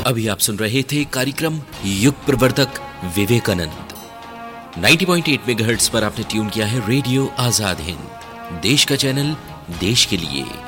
अभी आप सुन रहे थे कार्यक्रम युग प्रवर्तक विवेकानंद। 90.8 मेगाहर्ट्ज पर आपने ट्यून किया है रेडियो आजाद हिंद, देश का चैनल, देश के लिए।